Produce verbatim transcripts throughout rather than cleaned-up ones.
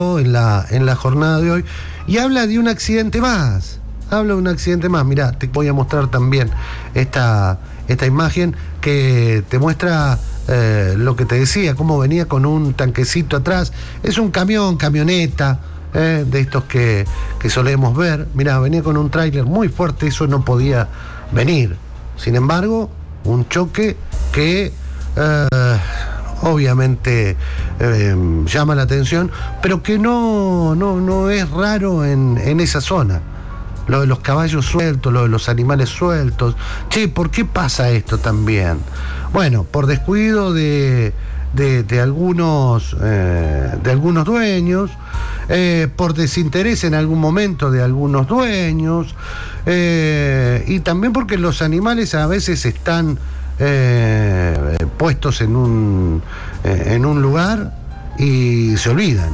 en la, en la jornada de hoy y habla de un accidente más. Habla de un accidente más. Mirá, te voy a mostrar también esta, esta imagen que te muestra eh, lo que te decía, cómo venía con un tanquecito atrás. Es un camión, camioneta, eh, de estos que, que solemos ver. Mirá, venía con un tráiler muy fuerte, eso no podía venir. Sin embargo, un choque que eh, obviamente eh, llama la atención, pero que no, no, no es raro en, en esa zona. Lo de los caballos sueltos, lo de los animales sueltos. Che, ¿por qué pasa esto también? Bueno, por descuido de, de, de, algunos, eh, de algunos dueños, eh, por desinterés en algún momento de algunos dueños, eh, y también porque los animales a veces están eh, puestos en un, eh, en un lugar y se olvidan.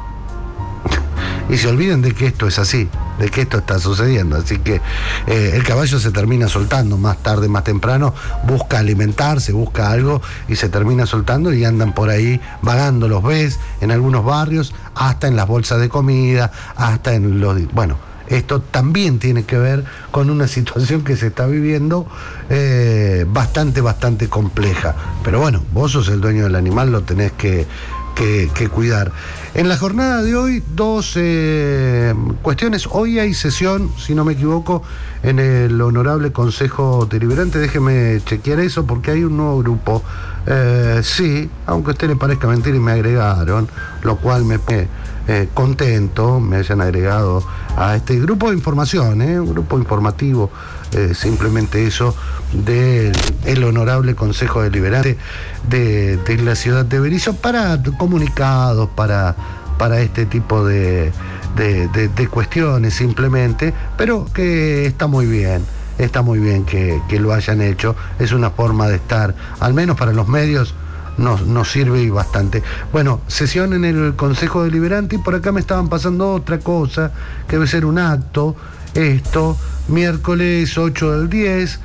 Y se olvidan de que esto es así, de que esto está sucediendo. Así que eh, el caballo se termina soltando más tarde, más temprano, busca alimentarse, busca algo y se termina soltando y andan por ahí vagando, los ves en algunos barrios, hasta en las bolsas de comida, hasta en los... Bueno, esto también tiene que ver con una situación que se está viviendo eh, bastante, bastante compleja. Pero bueno, vos sos el dueño del animal, lo tenés que... Que, que cuidar. En la jornada de hoy, dos eh, cuestiones. Hoy hay sesión, si no me equivoco, en el Honorable Consejo Deliberante. Déjeme chequear eso porque hay un nuevo grupo. Eh, sí, aunque a usted le parezca mentira, y me agregaron, lo cual me pone eh, contento, me hayan agregado a este grupo de información, eh, un grupo informativo, eh, simplemente eso, del Honorable Consejo Deliberante de, de la ciudad de Berisso, para comunicados, para, para este tipo de, de, de, de cuestiones simplemente, pero que está muy bien, está muy bien que, que lo hayan hecho. Es una forma de estar, al menos para los medios, nos, nos sirve y bastante. Bueno, sesión en el Consejo Deliberante, y por acá me estaban pasando otra cosa, que debe ser un acto, esto, miércoles ocho del diez,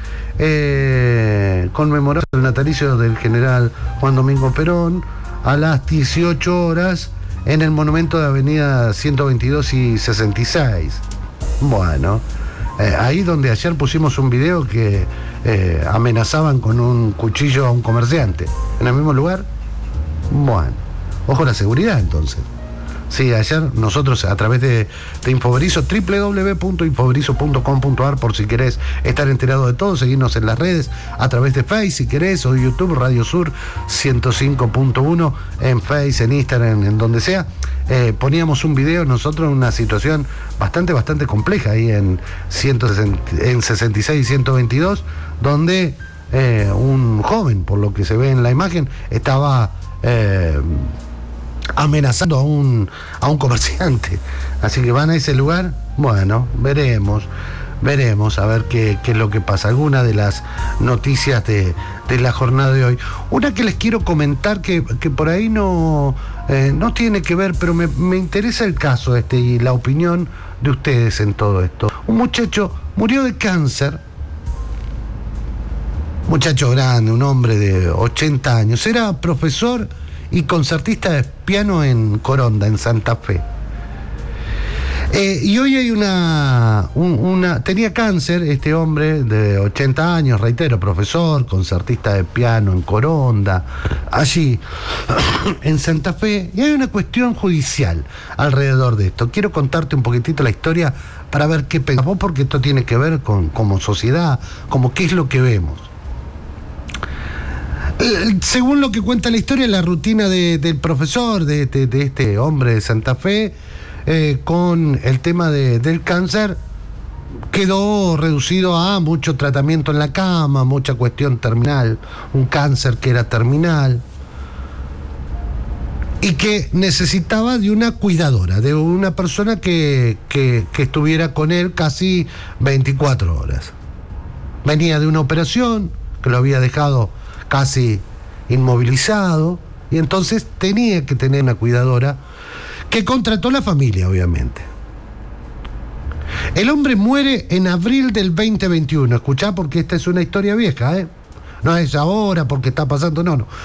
eh, conmemorando el natalicio del general Juan Domingo Perón, a las dieciocho horas, en el monumento de Avenida ciento veintidós y sesenta y seis. Bueno, eh, ahí donde ayer pusimos un video que eh, amenazaban con un cuchillo a un comerciante, en el mismo lugar. Bueno, ojo la seguridad entonces. Sí, ayer nosotros a través de, de Infoberizo, doble u doble u doble u punto infoberizo punto com punto a r, por si querés estar enterado de todo, seguirnos en las redes, a través de Facebook si querés, o YouTube, Radio Sur ciento cinco punto uno, en Facebook, en Instagram, en donde sea. Eh, poníamos un video nosotros en una situación bastante, bastante compleja ahí en, ciento sesenta, en sesenta y seis y ciento veintidós, donde eh, un joven, por lo que se ve en la imagen, estaba... Eh, amenazando a un, a un comerciante. Así que van a ese lugar. Bueno, veremos, veremos a ver qué, qué es lo que pasa. Algunas de las noticias de, de la jornada de hoy. Una que les quiero comentar que, que por ahí no, eh, no tiene que ver, pero me, me interesa el caso este y la opinión de ustedes en todo esto. Un muchacho murió de cáncer. Muchacho grande, un hombre de ochenta años. Era profesor y concertista de piano en Coronda, en Santa Fe. Eh, y hoy hay una, un, una... Tenía cáncer este hombre de ochenta años, reitero, profesor, concertista de piano en Coronda, allí, en Santa Fe, y hay una cuestión judicial alrededor de esto. Quiero contarte un poquitito la historia para ver qué pensamos, porque esto tiene que ver con como sociedad, como qué es lo que vemos. Según lo que cuenta la historia, la rutina de, del profesor, de, de, de este hombre de Santa Fe, eh, con el tema de, del cáncer, quedó reducido a mucho tratamiento en la cama, mucha cuestión terminal, un cáncer que era terminal, y que necesitaba de una cuidadora, de una persona que, que, que estuviera con él casi veinticuatro horas. Venía de una operación que lo había dejado casi inmovilizado, y entonces tenía que tener una cuidadora que contrató la familia, obviamente. El hombre muere en abril del veinte veintiuno. Escuchá, porque esta es una historia vieja, ¿eh? No es ahora porque está pasando, no, no.